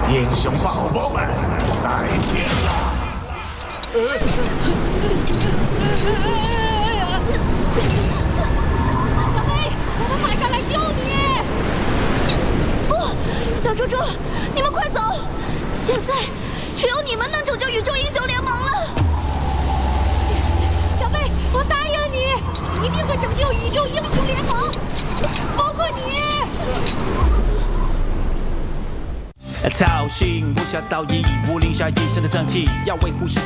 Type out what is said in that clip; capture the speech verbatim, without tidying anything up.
英雄宝宝们，再见了！ 小飞，我们马上来救你！ 不，小猪猪，你们快走！现在只有你们能拯救宇宙英雄联盟了。 小飞，我答应你，一定会拯救宇宙英雄联盟，包括你。 操行，无暇道义，无零下一身的正气，要维护世